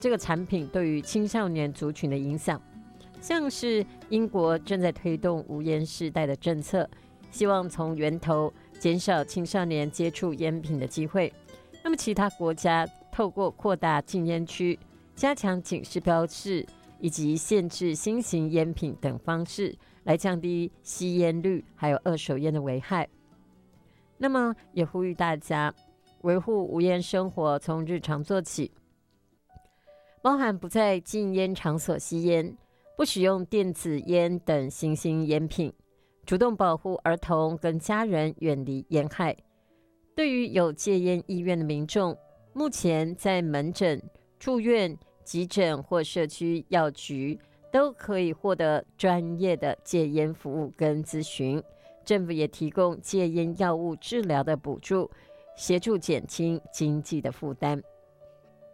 这个产品对于青少年族群的影响。像是英国正在推动无烟世代的政策，希望从源头减少青少年接触烟品的机会。那么其他国家透过扩大禁烟区、加强警示标示以及限制新型烟品等方式，来降低吸烟率还有二手烟的危害。那么也呼吁大家维护无烟生活从日常做起，包含不在禁烟场所吸烟，不使用电子烟等新兴烟品，主动保护儿童跟家人远离烟害。对于有戒烟意愿的民众，目前在门诊、住院、急诊或社区药局都可以获得专业的戒烟服务跟咨询。政府也提供戒烟药物治疗的补助，协助减轻经济的负担。